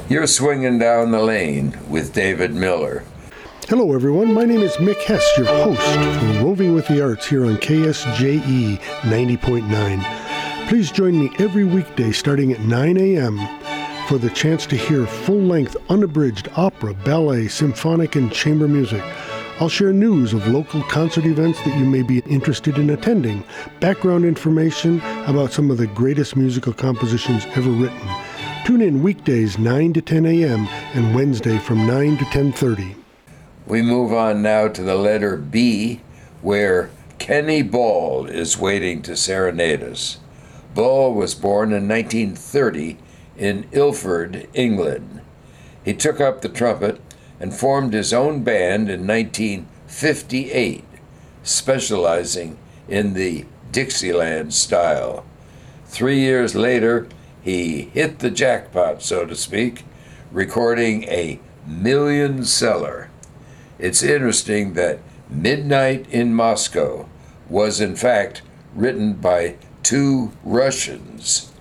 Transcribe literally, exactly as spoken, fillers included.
You're swinging down the lane with David Miller. Hello, everyone. My name is Mick Hess, your host for Roving with the Arts here on K S J E ninety point nine. Please join me every weekday starting at nine a.m. for the chance to hear full-length, unabridged opera, ballet, symphonic, and chamber music. I'll share news of local concert events that you may be interested in attending, background information about some of the greatest musical compositions ever written. Tune in weekdays nine to ten a.m. and Wednesday from nine to ten thirty. We move on now to the letter B, where Kenny Ball is waiting to serenade us. Ball was born in nineteen thirty in Ilford, England. He took up the trumpet and formed his own band in nineteen fifty-eight, specializing in the Dixieland style. Three years later, he hit the jackpot, so to speak, recording a million seller. It's interesting that Midnight in Moscow was in fact written by two Russians,